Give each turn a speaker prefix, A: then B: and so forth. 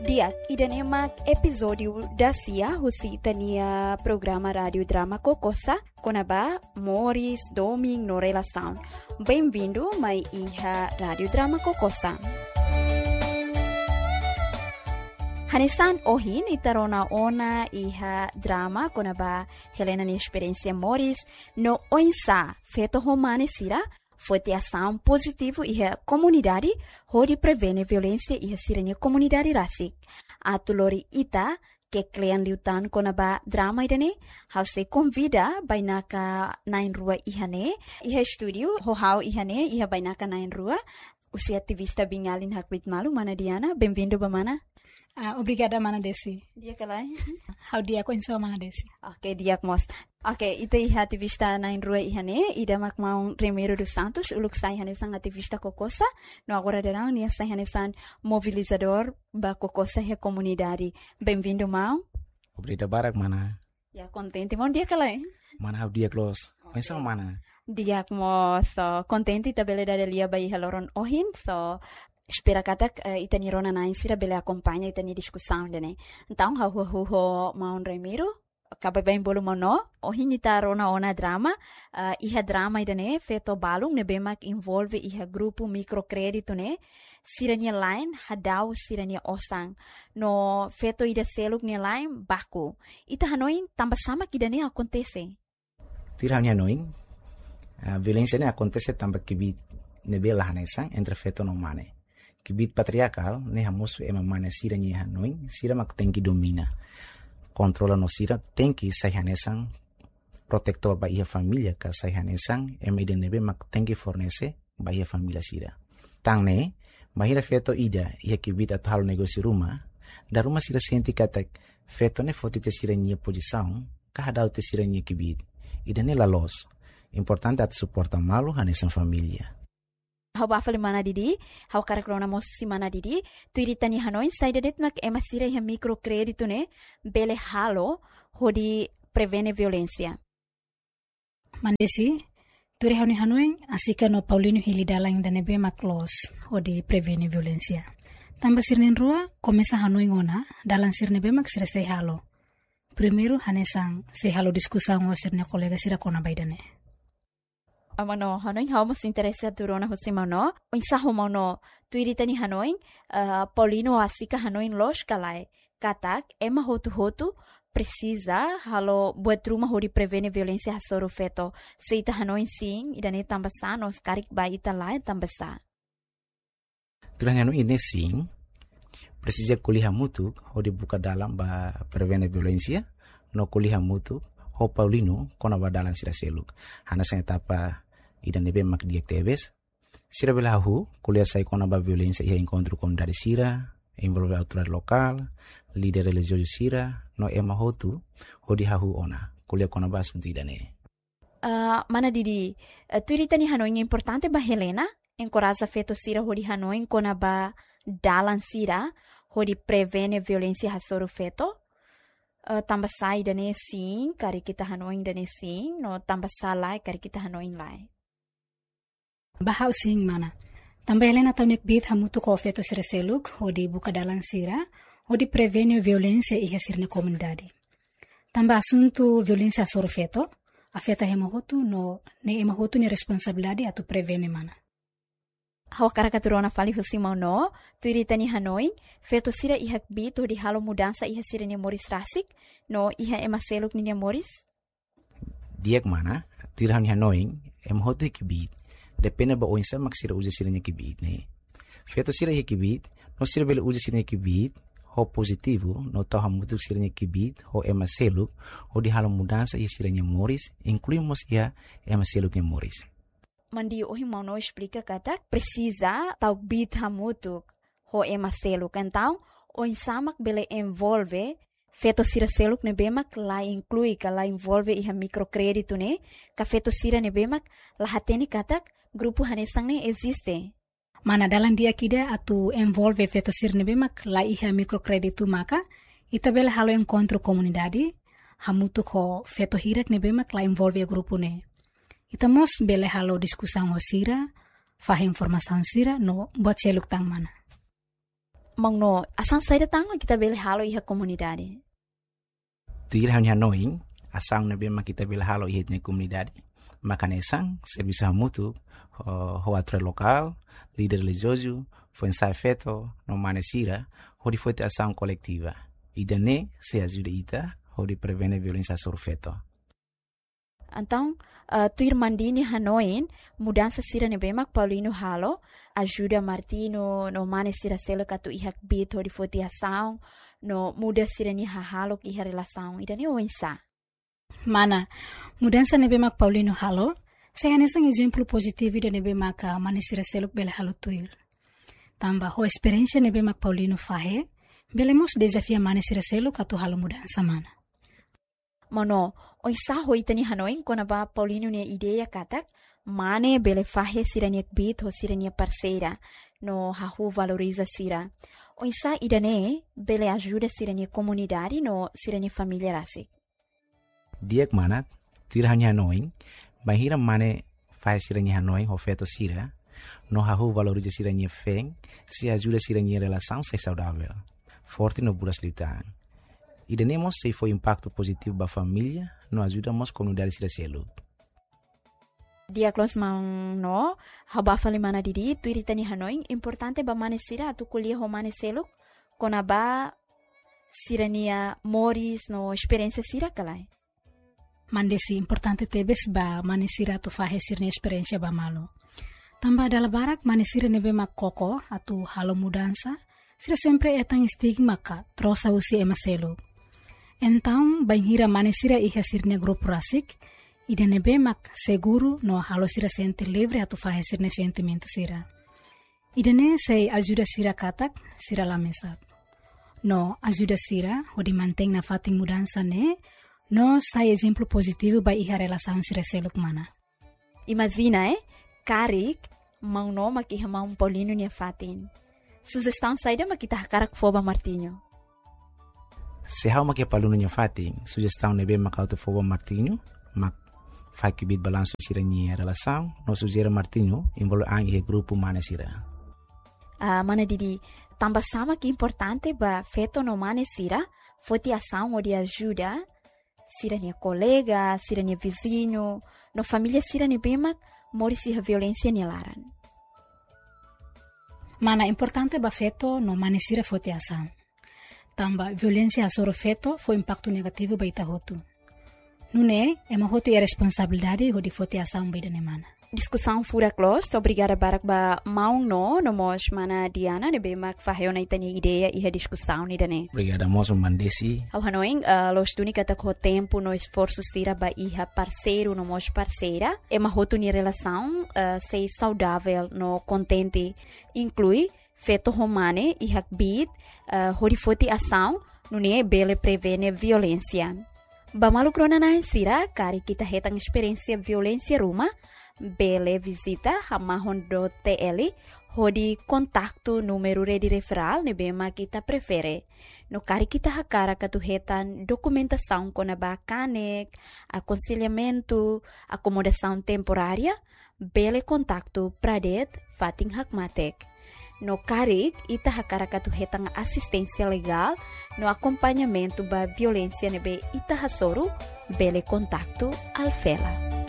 A: Diak idan emak episódio da Cia husi tania programa rádio drama Kokosa konaba Morris Doming no relação. Bem-vindo mai iha rádio drama Kokosa. Hanesan ohin itarona ona iha drama konaba Helena ni experiência Morris no oinsa feto romane sira foi ação positivo e a comunidade onde prevene violência e a sirene comunidade rasik. A tulori ita que klian liutan konaba drama idane hause convida bainaka nain rua ihane iha studio ho ihane iha bainaka nain rua usi ativista bingalin hakbit malu mana Diana bem-vindo bamana.
B: Obrigada, Mana Desi.
A: Dia kalai.
B: How dia ko insa Mana Desi.
A: Okay, dia mos. Okay, ito iha ativista na inrua ihane, ida makmaong Remiro dos Santos, uluk sa ihane sang ativista Kokosa, no agora darão niya sa ihane sang mobilizador ba Kokosa he comunidade. Bem-vindo, Mau.
C: Obrigado, Barak, Mana.
A: Ya, contente, mon dia kalai.
C: Mana how dia close. Insa Mana.
A: Dia mos, so contente tabele da lia ba iha loron ohin, so espera katak itani rona na insira bele acompanha itani discussão dene. Então ho maun Remiro acaba bem bolo mono ohin ita rona ona drama iha drama idane feto balung ne bemak involve iha grupo microcredito ne sirania line hadau sirania osang no feto ida seluk ne line baku ita hanoin tambah sama kidane acontece.
C: Tiranya noin violência ne acontece tambah kibit ne bela hanesang entre feto no mane. Kibit patriarcal, ne hamosu ema mana sira ni hanoin, sira mak tenki domina. Controla no sira, tenki sayhanesang, protector ba iha familia ka sayhanesang, ema ide nebe mak tenki fornece ba iha familia sira. Tang ne, mahira feto ida, iha kibit at halo negosi rumah, da rumah sira senti katak, feto ne fotite sira ni posição, kahadau te sira ni kibit. Ida ne la los. Importante at suporta malu hanesang familia.
A: Hau bafali mana didi, hau karakrona mosi mana didi, tu iritani hanoin saidadet mak emasira iha microcredito ne bele halo hodi prevene violência.
B: Mandesi, tu rehoni hanoin asika no Paulino Hilidalang danebe mak los hodi prevene violência. Tambah sirnen rua komesa hanoin ona dalang sirnebe mak sira sei halo. Primeiro hanesang sei halo diskusang o sirne kolega sira kona baidane.
A: Amano hanoin hau mas interesa turona husimano insa homano tu iritani hanoin Paulino asika hanoin los kalai katak ema hotu precisa halo buat rumah hori prevene violência hasoro feto seita hanoin sing idane tambasa nos karik ba ita lai tambasa
C: Turanya no ini sing precisa kuliah mutu hodi buka dalam ba prevene violência no kuliah mutu ho Paulino kona badalan sira seluk hana sa etapa idan nebe mak diactives sira belahu kuliah sai kona ba violência ia encontro com dari sira envolve autoridade local líder religioso sira no ema hotu hodi hahu ona kuliah kona ba assunto idane
A: mana didi tu iritani hanoin importante ba Helena encoraja feto sira hodi hanoin kona ba dalan sira hodi prevene violência hasoro feto tambah sai dane sim kari kita hanoin dane sim no tambah salai kari kita hanoin lai
B: Bahau sing mana tambah Helena taunik bit hamutu ko feto sira seluk hodi buka dalang sira hodi prevene violência iha sirne comunidade tambah assunto violência soro feto afeta hemahotu no ne emahotu ni responsabilidade atu prevene mana
A: Hau karakaturona fali husimau no, tu iritani hanoin, feto sira iha bit hodi halo mudança iha sira ni Morris rasik, no iha ema seluk ni Morris?
C: Diak mana, tirhan hanoin, hotu kibit, depende ba oinsa mak sira uja sira ni kibit ne. Feto sira iha kibit, no sira bele uja sira ni kibit, ho positivo, no tau hamutuk sira ni kibit, ho ema seluk, hodi halo mudança iha sira ni Morris, incluímos iha ema seluk ni Morris.
A: Mandi ohi mau no explica kata precisa tau bit hamutuk ho ema seluk então o insamak bele envolve feto sira seluk ne bemak la inclui ka la envolve iha microcredito ne ka feto sira ne bemak la hateni katak grupo hanesang ne existe
B: mana dalam dia kida atu envolve feto sira ne bemak la iha microcredito maka ita bele halo encontro comunidade hamutuk ho feto hirak ne bemak la envolve grupo ne Itamos bele halo diskusang ho sira, fah informação sira no buat seluk tang mana.
A: Mangno, asang saída tango kita bele halo iha comunidade.
C: Tuir hanya noing, asang na bema kita bele halo iha comunidade. Macanesang, serviço mútuo, hoatre local, líder religioso, foi ensaio feito, no manesira, onde foi ação coletiva. E daí se ajuda ita, onde prevene violência sobre feto.
A: Então, tuir mandini hanoin, mudança sira nebemak Paulino halo, ajuda Martino, no manesira selo katu ihak bit, onde foi ação, no muda sira ni halo iha relação, e daí o ensaio.
B: Mana, mudança nebe mak Paulino halo, saya nesang exemplo positivo de nebe mak manesira seluk bele halo tuir. Tamba ho experiência nebe mak Paulino fahe, bele mos desafia manesira seluk atu halo mudança mana.
A: Mano, oi sa ho itani hanoin kona ba Paulino ne ideia katak, mane bele fahe sirania bit ho sirania parceira, no hahu valoriza sira. Oi sa idane bele ajuda sirania comunidade no sirania família rasik.
C: Diak manat, tuir hanya noing, bahira mane faz siranya noing ho feto sira, no hahu valoriza siranya feng, se ajuda siranya relação ser saudável, forte no buras lutar. E denemos se foi impacto positivo ba família, no ajudamos comunidade sira selu.
A: Diaklos mang no, haba fali mana didi, tuir tani hanoing, importante ba mane sira atu kuliah ho mane seluk, kona ba sirania moris no experiência sira kalai.
B: Mandesi importante tebes ba manesira tu fahe sirne experiência ba malo. Tamba dala barak manesira nebe mak koko atu halo mudança, sira sempre etang stigma ka trosa usi emaselo. Então, banhira manesira iha sirne grupo rasik, ida nebe mak seguro no halo sira sente livre atu fahe sirne sentimento sira. Ida ne sei ajuda sira katak, sira lamesat. No ajuda sira, odi manteng na fating mudança ne, no sai exemplo positivo ba iha relação sira seluk mana.
A: Imagina, Karik, mang no makiha mang Paulino niya fatin. Sugestão saída makita hakarak foba Martinho.
C: Se hau makia paluno niya fatin, sugestão nebe makauto foba Martinho, mak fai kibit balanço sira niya relação, no sugera Martinho, envolve ang ihe grupo mana sira.
A: Mana didi, tambah sama que importante ba feto no mana sira, foti ação ou de ajuda, sirania colega, sirania vizinho, no família sirania bema, mori si violência nilaran.
B: Mana importante ba feto no manesira fote ação. Tamba violência soro feto foi impacto negativo ba ita hotu. Nune, ema hotu é responsabilidade ho di fote ação ba idane mana.
A: Discussão fura close, obrigada barak ba maung no mos mana Diana ne bema faheo na itani ideia e a discussão ni dane.
C: Obrigada moço mandesi.
A: Ao hanoing, los tuni kata ko tempo no esforço sira ba iha parceiro no mos parceira, ema hotu ni relação sei saudável no contente, inclui feto romane e hakbit, horifoti ação, nune bele prevene violência. Ba malukrona na sira, kari kita hetang experiência violência ruma, bele visita hamahon do TL hodi kontaktu número de referral ne bema kita prefere no kari kita hakara katuhetan documentação com a bacanek aconselhamento acomodação temporária bele kontaktu pradet fating hakmatek no kari ita hakara katuhetan assistência legal no acompanhamento ba violência ne be ita hasoro bele kontaktu alfela.